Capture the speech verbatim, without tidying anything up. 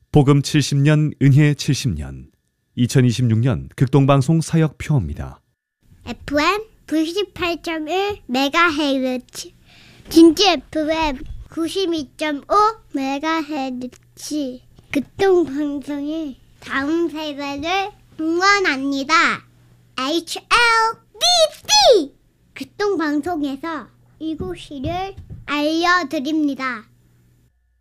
복음 칠십 년, 은혜 칠십 년, 이천이십육 년 극동방송 사역표입니다. 에프엠 구십팔 점 일 메가헤르츠, 진주 에프엠 구십이 점 오 메가헤르츠, 극동방송이 다음 세대를 응원합니다. 에이치엘비씨 극동방송에서 이곳을 알려드립니다.